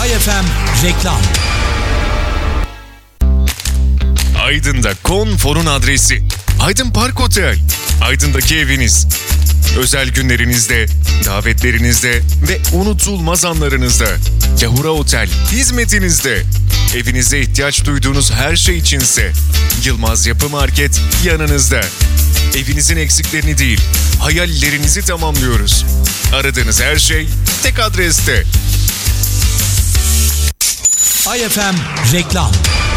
AyFM Reklam. Aydın'da konforun adresi. Aydın Park Otel. Aydın'daki eviniz. Özel günlerinizde, davetlerinizde ve unutulmaz anlarınızda. Yahura Otel hizmetinizde. Evinize ihtiyaç duyduğunuz her şey içinse Yılmaz Yapı Market yanınızda. Evinizin eksiklerini değil, hayallerinizi tamamlıyoruz. Aradığınız her şey tek adreste. AyFM Reklam.